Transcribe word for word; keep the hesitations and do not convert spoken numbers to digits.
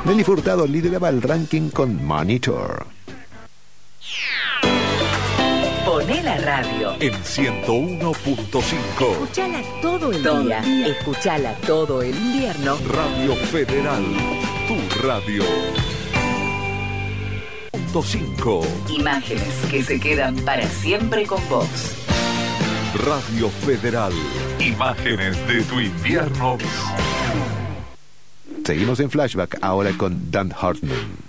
Nelly Furtado lideraba el ranking con Monitor. Poné la radio en ciento uno punto cinco. Escuchala todo el todo día. día. Escuchala todo el invierno. Radio Federal, tu radio. Punto cinco. Imágenes que se quedan para siempre con vos. Radio Federal. Imágenes de tu invierno. Seguimos en Flashback ahora con Dan Hartman.